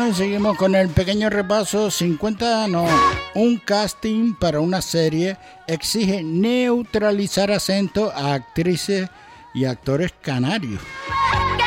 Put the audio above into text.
Bueno, seguimos con el pequeño repaso. Un casting para una serie exige neutralizar acento a actrices y actores canarios.